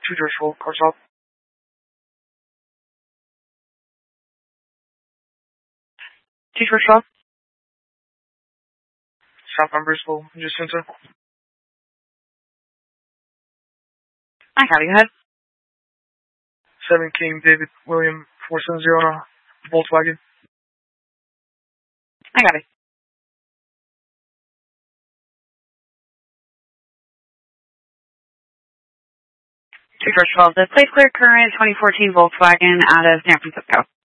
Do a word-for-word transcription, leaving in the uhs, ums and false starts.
Two Driscoll, car stop. Two Driscoll. Southbound Bristol, Jacinta. I got it, go ahead. Seven King David William four seven zero on a Volkswagen. I got it. Two Driscoll, the plate clear current twenty fourteen Volkswagen out of San Francisco.